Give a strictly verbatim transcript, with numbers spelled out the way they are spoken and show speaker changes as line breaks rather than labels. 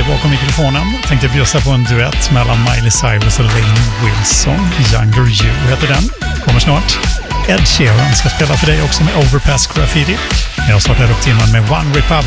bakom mikrofonen. Tänkte bjussa på en duett mellan Miley Cyrus och Lainey Wilson. Younger You heter den. Kommer snart. Ed Sheeran ska spela för dig också med Overpass Graffiti. Jag startar upp timmen med One Republic.